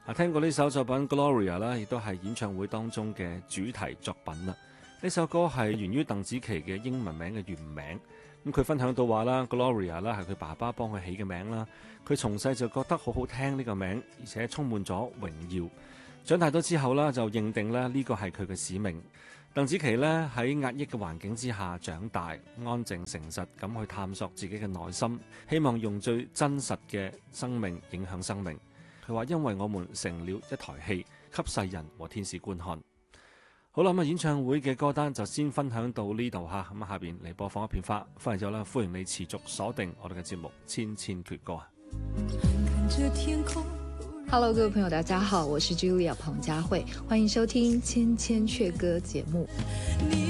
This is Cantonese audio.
聽過呢首作品 Gloria 啦，亦都係演唱會當中嘅主題作品啦。呢首歌係源於鄧紫棋嘅英文名嘅原名。咁佢分享到話啦 ，Gloria 啦係佢爸爸幫佢起嘅名啦。佢從細就覺得好好聽呢個名，而且充滿咗榮耀。長大咗之後啦，就認定咧呢個係佢嘅使命。鄧紫棋咧喺壓抑嘅環境之下長大，安靜誠實咁去探索自己嘅內心，希望用最真實嘅生命影響生命。佢話因為我們成了一台戲，給世人和天使觀看。好啦，咁演唱會嘅歌單就先分享到呢度吓，咁下邊嚟播放一片花。翻嚟之後咧，歡迎你持續鎖定我哋嘅節目《千千闕歌》。 Hello， 各位朋友，大家好，我是 Julia 彭佳慧，歡迎收聽《千千闕歌》節目。